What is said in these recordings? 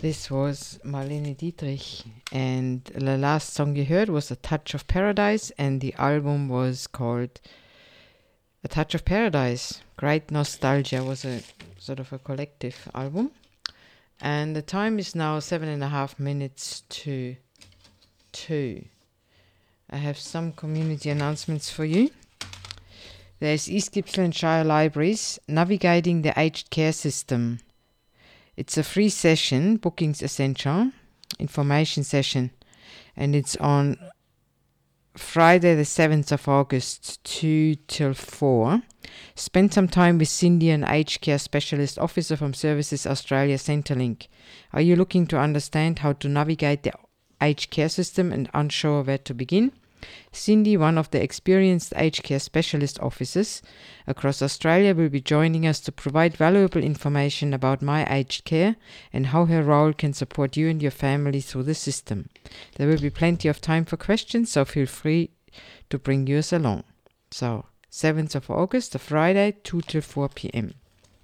This was Marlene Dietrich, and the last song you heard was A Touch of Paradise, and the album was called A Touch of Paradise. Great Nostalgia was a sort of a collective album. And the time is now 7.5 minutes to 2. I have some community announcements for you. There's East Gippsland Shire Libraries Navigating the Aged Care System. It's a free session, bookings essential, information session, and it's on Friday the 7th of August, 2 till 4. Spend some time with Cindy, an aged care specialist officer from Services Australia Centrelink. Are you looking to understand how to navigate the aged care system and unsure where to begin? Cindy, one of the experienced aged care specialist officers across Australia, will be joining us to provide valuable information about My Aged Care and how her role can support you and your family through the system. There will be plenty of time for questions, so feel free to bring yours along. So, 7th of August, a Friday, 2 till 4 p.m.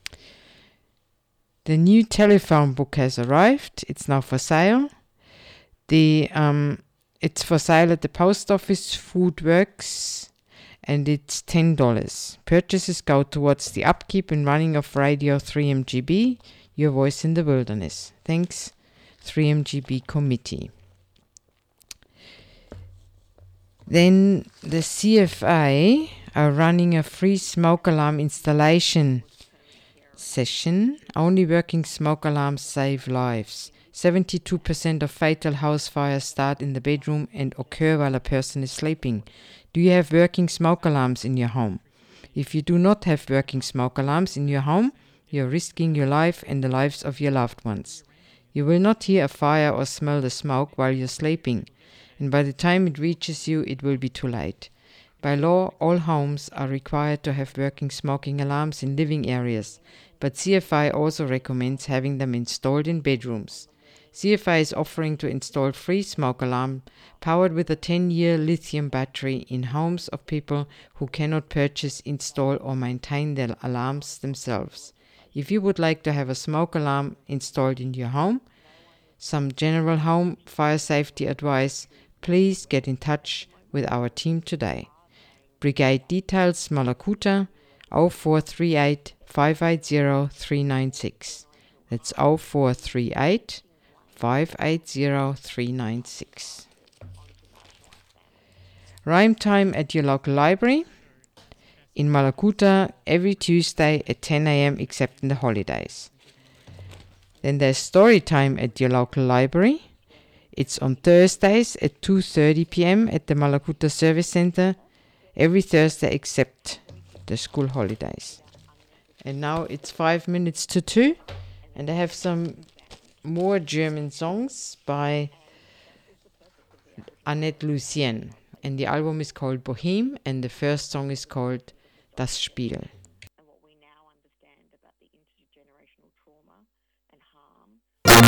The new telephone book has arrived. It's now for sale. It's for sale at the post office, Food Works, and it's $10. Purchases go towards the upkeep and running of Radio 3MGB, Your Voice in the Wilderness. Thanks, 3MGB Committee. Then the CFA are running a free smoke alarm installation session. Only working smoke alarms save lives. 72% of fatal house fires start in the bedroom and occur while a person is sleeping. Do you have working smoke alarms in your home? If you do not have working smoke alarms in your home, you are risking your life and the lives of your loved ones. You will not hear a fire or smell the smoke while you're sleeping, and by the time it reaches you, it will be too late. By law, all homes are required to have working smoking alarms in living areas, but CFI also recommends having them installed in bedrooms. CFI is offering to install free smoke alarm powered with a 10-year lithium battery in homes of people who cannot purchase, install or maintain their alarms themselves. If you would like to have a smoke alarm installed in your home, some general home fire safety advice, please get in touch with our team today. Brigade Details Malakuta 0438 580 396. That's 0438 580 396. Rhyme time at your local library in Malakuta every Tuesday at 10 a.m. except in the holidays. Then there's story time at your local library. It's on Thursdays at 2:30 p.m. at the Malakuta Service Centre every Thursday except the school holidays. And now it's 5 minutes to 2, and I have some more German songs by Annette Lucien, and the album is called Bohème, and the first song is called Das Spiel.